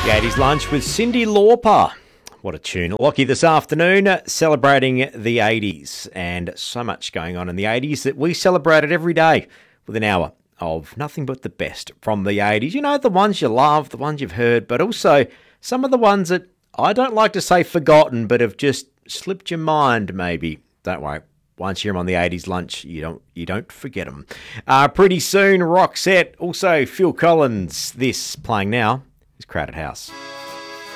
The 80s lunch with Cyndi Lauper. What a tune. Lockie this afternoon celebrating the 80s, and so much going on in the 80s that we celebrated every day with an hour of nothing but the best from the 80s. You know, the ones you love, the ones you've heard, but also some of the ones that I don't like to say forgotten, but have just slipped your mind maybe. Don't worry. Once you're on the 80s lunch, you don't forget them. Pretty soon, Roxette, also Phil Collins. This playing now is Crowded House.